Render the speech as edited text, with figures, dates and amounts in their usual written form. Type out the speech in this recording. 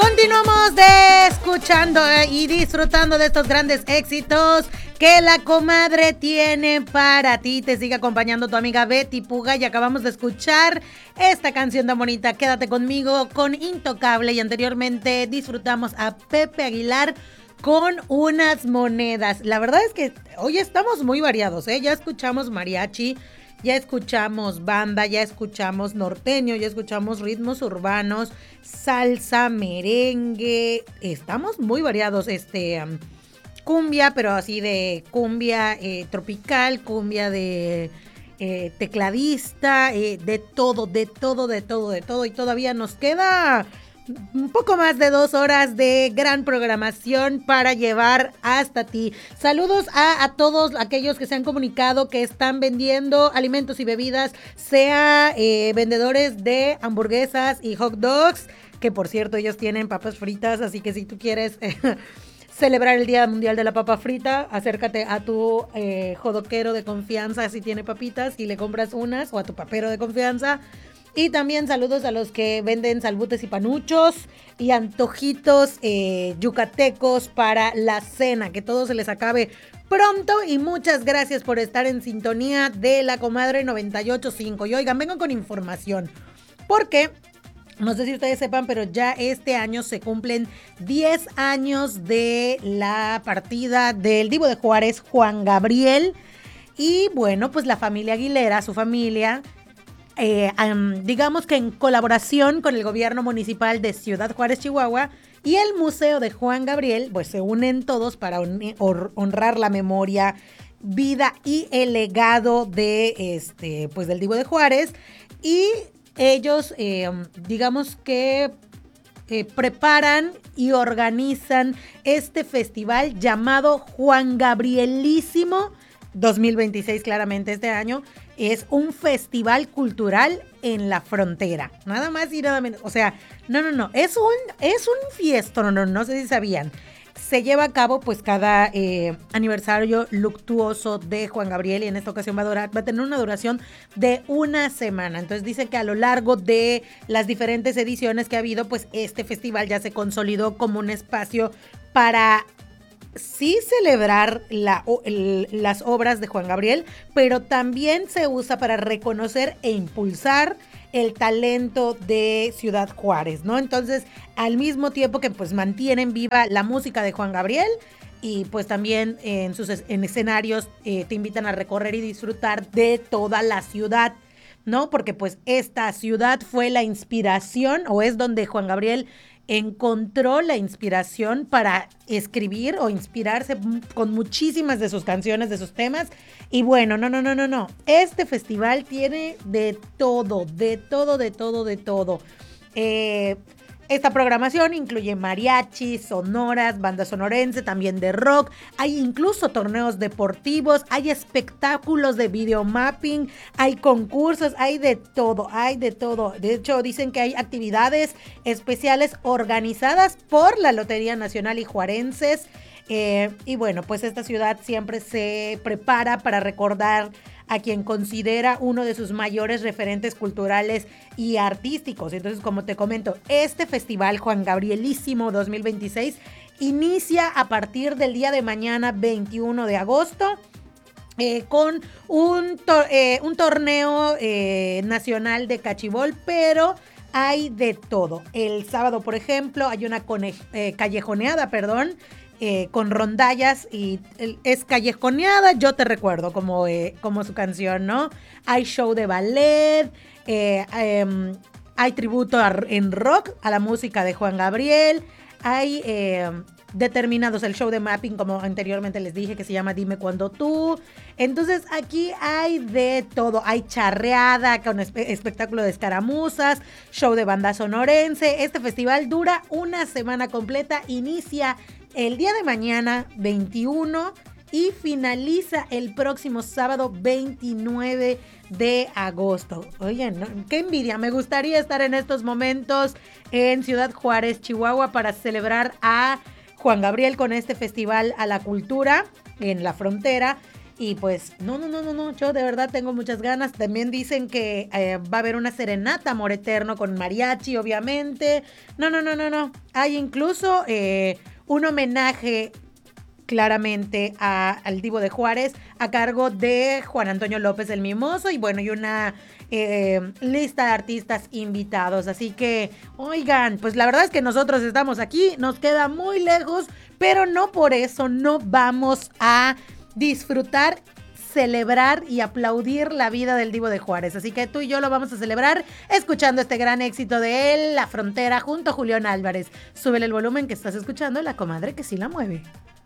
Continuamos escuchando y disfrutando de estos grandes éxitos que la comadre tiene para ti. Te sigue acompañando tu amiga Betty Puga y acabamos de escuchar esta canción tan bonita, Quédate conmigo, con Intocable, y anteriormente disfrutamos a Pepe Aguilar con Unas monedas. La verdad es que hoy estamos muy variados, ¿eh? Ya escuchamos mariachi, ya escuchamos banda, ya escuchamos norteño, ya escuchamos ritmos urbanos, salsa, merengue. Estamos muy variados, cumbia, pero así de cumbia tropical, cumbia de tecladista, de todo. Y todavía nos queda un poco más de 2 horas de gran programación para llevar hasta ti. Saludos a todos aquellos que se han comunicado que están vendiendo alimentos y bebidas, sea vendedores de hamburguesas y hot dogs, que por cierto ellos tienen papas fritas, así que si tú quieres celebrar el Día Mundial de la Papa Frita, acércate a tu jodoquero de confianza si tiene papitas y le compras unas, o a tu papero de confianza. Y también saludos a los que venden salbutes y panuchos y antojitos yucatecos para la cena. Que todo se les acabe pronto y muchas gracias por estar en sintonía de La Comadre 98.5. Y oigan, vengo con información porque no sé si ustedes sepan, pero ya este año se cumplen 10 años de la partida del Divo de Juárez, Juan Gabriel. Y bueno, pues la familia Aguilera, su familia, digamos que en colaboración con el gobierno municipal de Ciudad Juárez, Chihuahua, y el Museo de Juan Gabriel, pues se unen todos para honrar la memoria, vida y el legado de pues del Divo de Juárez. Y ellos, digamos que preparan y organizan este festival llamado Juan Gabrielísimo 2026, claramente este año. Es un festival cultural en la frontera, nada más y nada menos. O sea, no, es un fiestón, no sé si sabían. Se lleva a cabo pues cada aniversario luctuoso de Juan Gabriel, y en esta ocasión va a tener una duración de 1 semana. Entonces dice que a lo largo de las diferentes ediciones que ha habido, pues este festival ya se consolidó como un espacio para sí celebrar las obras de Juan Gabriel, pero también se usa para reconocer e impulsar el talento de Ciudad Juárez, ¿no? Entonces, al mismo tiempo que pues mantienen viva la música de Juan Gabriel, y pues también en escenarios te invitan a recorrer y disfrutar de toda la ciudad, ¿no? Porque pues esta ciudad fue la inspiración, o es donde Juan Gabriel encontró la inspiración para escribir o inspirarse con muchísimas de sus canciones, de sus temas. Y bueno, no. Este festival tiene de todo. Esta programación incluye mariachi, sonoras, banda sonorense, también de rock. Hay incluso torneos deportivos, hay espectáculos de videomapping, hay concursos, hay de todo. De hecho, dicen que hay actividades especiales organizadas por la Lotería Nacional y Juarenses. Y bueno, pues esta ciudad siempre se prepara para recordar a quien considera uno de sus mayores referentes culturales y artísticos. Entonces, como te comento, este festival Juan Gabrielísimo 2026 inicia a partir del día de mañana, 21 de agosto, con un torneo nacional de cachibol, pero hay de todo. El sábado, por ejemplo, hay una callejoneada, con rondallas, y es callejoneada, yo te recuerdo, como su canción, ¿no? Hay show de ballet, hay tributo en rock a la música de Juan Gabriel, hay determinados, el show de mapping, como anteriormente les dije, que se llama Dime Cuando Tú. Entonces aquí hay de todo, hay charreada con espectáculo de escaramuzas, show de banda sonorense. Este festival dura 1 semana completa, inicia el día de mañana 21 y finaliza el próximo sábado 29 de agosto. Oigan, ¿no? Qué envidia, me gustaría estar en estos momentos en Ciudad Juárez, Chihuahua, para celebrar a Juan Gabriel con este festival a la cultura en la frontera. Y pues, no, yo de verdad tengo muchas ganas. También dicen que va a haber una serenata Amor Eterno con mariachi, obviamente. No. Hay incluso un homenaje claramente al Divo de Juárez a cargo de Juan Antonio López el Mimoso y bueno, y una lista de artistas invitados. Así que, oigan, pues la verdad es que nosotros estamos aquí, nos queda muy lejos, pero no por eso no vamos a disfrutar, celebrar y aplaudir la vida del Divo de Juárez. Así que tú y yo lo vamos a celebrar escuchando este gran éxito de él, La Frontera, junto a Julián Álvarez. Súbele el volumen que estás escuchando La Comadre que sí la mueve.